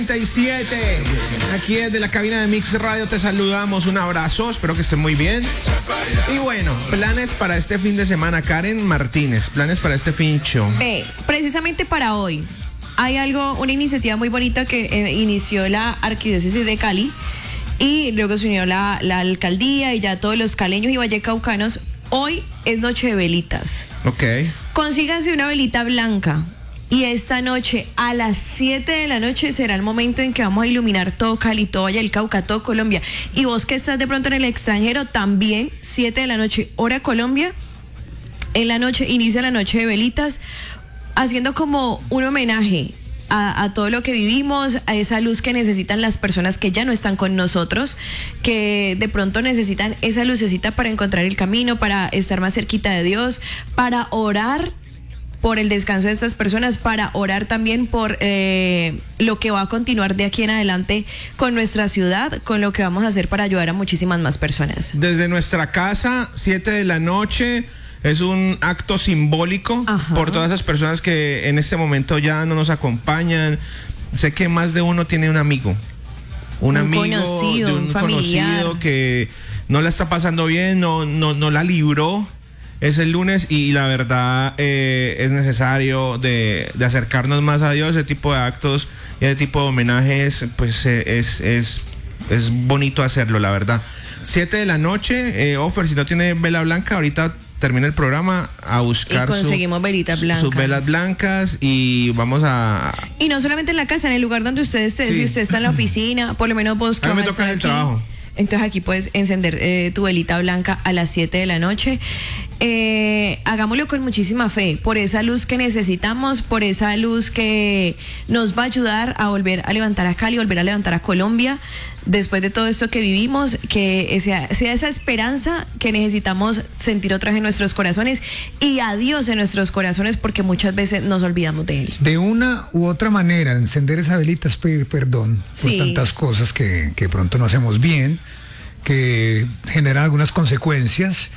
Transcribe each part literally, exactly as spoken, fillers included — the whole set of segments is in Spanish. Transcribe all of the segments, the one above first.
treinta y siete. Aquí desde la cabina de Mix Radio te saludamos, un abrazo, espero que estén muy bien. Y bueno, planes para este fin de semana, Karen Martínez, planes para este fincho. Ve, precisamente para hoy hay algo, una iniciativa muy bonita que eh, inició la Arquidiócesis de Cali y luego se unió la, la alcaldía y ya todos los caleños y vallecaucanos. Hoy es noche de velitas. Ok. Consíganse una velita blanca. Y esta noche, a las siete de la noche, será el momento en que vamos a iluminar todo Cali, todo Valle del Cauca, todo Colombia. Y vos que estás de pronto en el extranjero, también, siete de la noche, hora Colombia. En la noche, inicia la noche de velitas, haciendo como un homenaje a, a todo lo que vivimos, a esa luz que necesitan las personas que ya no están con nosotros, que de pronto necesitan esa lucecita para encontrar el camino, para estar más cerquita de Dios, para orar por el descanso de estas personas, para orar también por eh, lo que va a continuar de aquí en adelante con nuestra ciudad, con lo que vamos a hacer para ayudar a muchísimas más personas. Desde nuestra casa, siete de la noche, es un acto simbólico. Ajá. Por todas esas personas que en este momento ya no nos acompañan. Sé que más de uno tiene un amigo, un, un amigo conocido, de un, un familiar conocido que no la está pasando bien, no, no, no la libró. Es el lunes y la verdad eh, es necesario de, de acercarnos más a Dios. Ese tipo de actos y ese tipo de homenajes, pues eh, es, es, es bonito hacerlo, la verdad. Siete de la noche, eh, Offer, si no tiene vela blanca, ahorita termina el programa a buscar y conseguimos su, velitas blancas. sus velas blancas y vamos a... Y no solamente en la casa, en el lugar donde usted esté, sí. Si usted está en la oficina, por lo menos vos que a mí me toca en el aquí, trabajo. Entonces aquí puedes encender eh, tu velita blanca a las siete de la noche. Eh, hagámoslo con muchísima fe, por esa luz que necesitamos, por esa luz que nos va a ayudar a volver a levantar a Cali, volver a levantar a Colombia, después de todo esto que vivimos, que sea, sea esa esperanza que necesitamos sentir otra vez en nuestros corazones y a Dios en nuestros corazones, porque muchas veces nos olvidamos de Él. De una u otra manera, encender esa velita es pedir perdón por sí. tantas cosas que, que pronto no hacemos bien, que generan algunas consecuencias.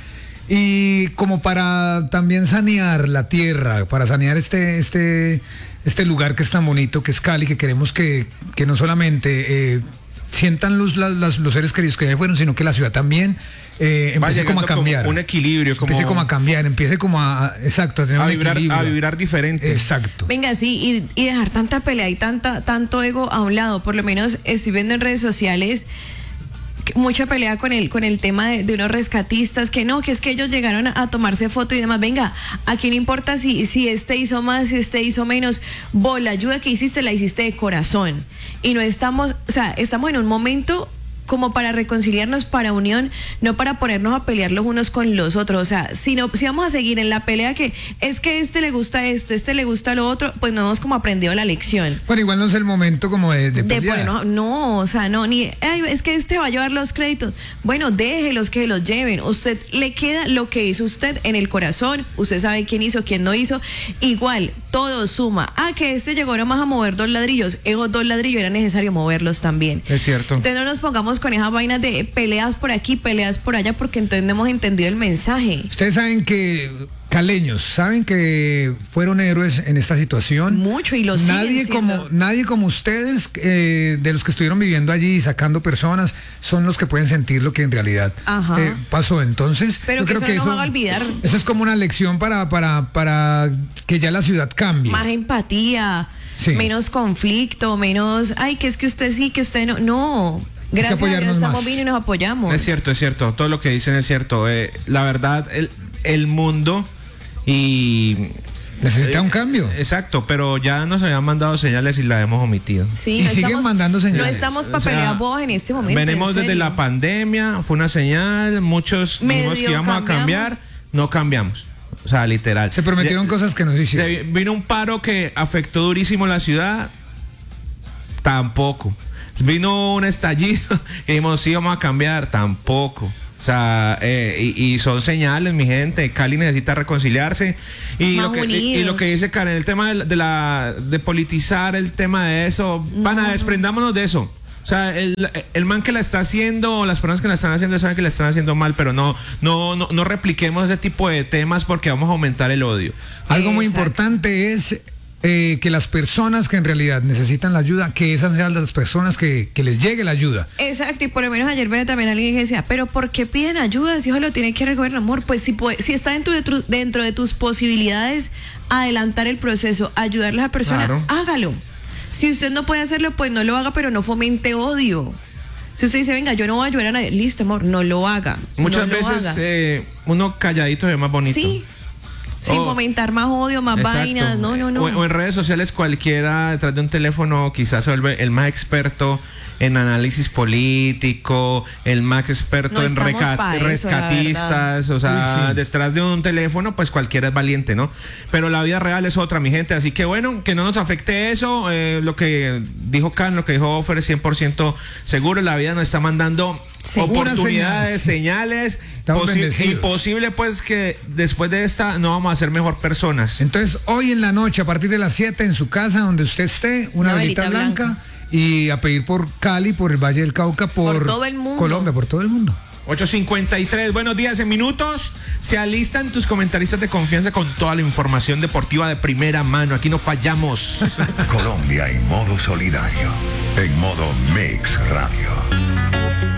Y como para también sanear la tierra, para sanear este, este, este lugar que es tan bonito, que es Cali, que queremos que, que no solamente eh, sientan luz las, las, los seres queridos que ya fueron, sino que la ciudad también eh, empiece como a cambiar. Como un equilibrio. Como... Empiece como a cambiar, empiece como a, exacto, a tener a un vibrar, equilibrio. A vibrar diferente. Exacto. Venga, sí, y, y dejar tanta pelea y tanta, tanto ego a un lado. Por lo menos estoy viendo en redes sociales mucha pelea con el con el tema de, de unos rescatistas, que no, que es que ellos llegaron a, a tomarse foto y demás. Venga, aquí no importa si, si este hizo más, si este hizo menos. Vos la ayuda que hiciste la hiciste de corazón. Y no estamos, o sea, estamos en un momento como para reconciliarnos, para unión, no para ponernos a pelear los unos con los otros. O sea, si, no, si vamos a seguir en la pelea que es que este le gusta esto, este le gusta lo otro, pues no hemos como aprendido la lección. Bueno, igual no es el momento como de, de pelear. De, bueno, no, o sea, no, ni, ay, es que este va a llevar los créditos. Bueno, déjelos que los lleven. Usted le queda lo que hizo usted en el corazón. Usted sabe quién hizo, quién no hizo. Igual, todo suma. Ah, que este llegó nomás a mover dos ladrillos. Esos dos ladrillos era necesario moverlos también. Es cierto. Entonces no nos pongamos con esas vainas de peleas por aquí, peleas por allá, porque entonces no hemos entendido el mensaje. Ustedes saben que caleños saben que fueron héroes en esta situación. Mucho, y lo siguen nadie siendo. como nadie como ustedes, eh, de los que estuvieron viviendo allí sacando personas, son los que pueden sentir lo que en realidad eh, pasó. Entonces, pero yo que creo eso que no eso, va a olvidar. Eso es como una lección para para para que ya la ciudad cambie. Más empatía, sí. Menos conflicto, menos, ay, que es que usted sí, que usted no, no. Gracias a Dios estamos bien y nos apoyamos. Es cierto, es cierto. Todo lo que dicen es cierto. Eh, la verdad, el, el mundo y... necesita eh, un cambio. Exacto, pero ya nos habían mandado señales y la hemos omitido. Sí, y no siguen estamos, mandando señales. No estamos para o sea, pelear vos en este momento. Venimos desde la pandemia, fue una señal, muchos dijimos que íbamos cambiamos. a cambiar, no cambiamos. O sea, literal. Se prometieron de, cosas que no se hicieron. Vino un paro que afectó durísimo la ciudad, tampoco. Vino un estallido que dijimos, sí, vamos a cambiar, tampoco. O sea, eh, y, y son señales, mi gente. Cali necesita reconciliarse. Y, lo que, y, y lo que dice Karen, el tema de la, de, la, de politizar el tema de eso, no. Van a desprendámonos de eso. O sea, el, el man que la está haciendo, o las personas que la están haciendo saben que la están haciendo mal, pero no, no, no, no repliquemos ese tipo de temas porque vamos a aumentar el odio. Algo muy importante es eh, que las personas que en realidad necesitan la ayuda, que esas sean las personas que, que les llegue la ayuda. Exacto, y por lo menos ayer veía también alguien que decía, pero ¿por qué piden ayuda si hijo lo tiene que recoger, amor? Pues si, puede, si está dentro de, tu, dentro de tus posibilidades adelantar el proceso, ayudarle a la persona, Claro. hágalo. Si usted no puede hacerlo, pues no lo haga, pero no fomente odio. Si usted dice, venga, yo no voy a ayudar a nadie, listo, amor, no lo haga. Muchas no lo veces haga. eh, uno calladito es más bonito. Sí. Sin Oh. fomentar más odio, más Exacto. vainas, no, no, no. O, o en redes sociales cualquiera detrás de un teléfono quizás se vuelve el más experto en análisis político, el más experto No en estamos reca- pa' eso, la rescatistas, o sea, Uy, sí. detrás de un teléfono pues cualquiera es valiente, ¿no? Pero la vida real es otra, mi gente, así que bueno, que no nos afecte eso, eh, lo que dijo Can, lo que dijo Offer es cien por ciento seguro, la vida nos está mandando Seguras oportunidades, señales, Estamos posi- bendecidos. imposible pues que después de esta no vamos a ser mejor personas. Entonces, hoy en la noche, a partir de las siete, en su casa, donde usted esté, una, Una velita, velita blanca, blanca. y a pedir por Cali, por el Valle del Cauca, por, Por todo el mundo. Colombia, por todo el mundo. ocho cincuenta y tres, buenos días en minutos. Se alistan tus comentaristas de confianza con toda la información deportiva de primera mano. Aquí no fallamos. Colombia en modo solidario, en modo Mix Radio.